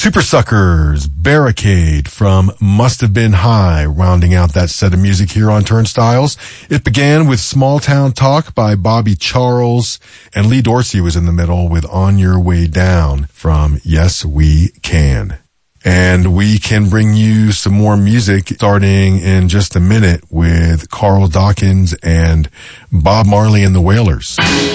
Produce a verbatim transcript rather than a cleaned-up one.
Super Suckers, Barricade from Must Have Been High, rounding out that set of music here on Turnstiles. It began with Small Town Talk by Bobby Charles, and Lee Dorsey was in the middle with On Your Way Down from Yes We Can. And we can bring you some more music starting in just a minute with Carl Dawkins and Bob Marley and the Wailers.